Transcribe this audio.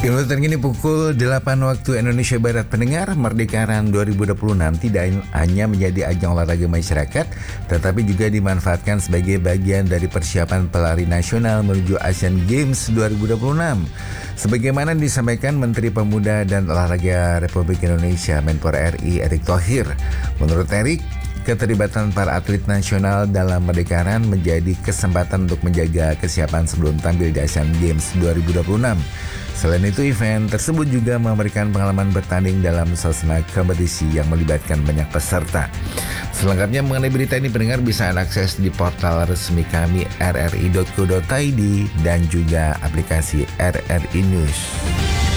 Info terkini pukul 8 waktu Indonesia Barat. Pendengar, Merdekaran 2026 tidak hanya menjadi ajang olahraga masyarakat, tetapi juga dimanfaatkan sebagai bagian dari persiapan pelari nasional menuju Asian Games 2026. Sebagaimana disampaikan Menteri Pemuda dan Olahraga Republik Indonesia, Menpora RI Erick Thohir. Menurut Erick, keterlibatan para atlet nasional dalam Merdekaran menjadi kesempatan untuk menjaga kesiapan sebelum tampil di Asian Games 2026. Selain itu, event tersebut juga memberikan pengalaman bertanding dalam suasana kompetisi yang melibatkan banyak peserta. Selengkapnya mengenai berita ini, pendengar bisa akses di portal resmi kami rri.co.id dan juga aplikasi RRI News.